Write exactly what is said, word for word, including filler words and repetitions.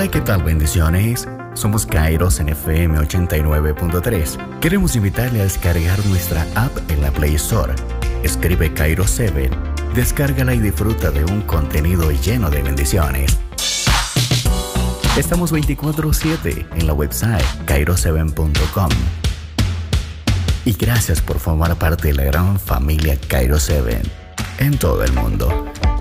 Hola, ¿qué tal? Bendiciones. Somos Kairos en F M ochenta y nueve punto tres. Queremos invitarle a descargar nuestra app en la Play Store. Escribe Kairos siete, descárgala y disfruta de un contenido lleno de bendiciones. Estamos veinticuatro siete en la website kairos siete punto com. Y gracias por formar parte de la gran familia Kairos siete en todo el mundo.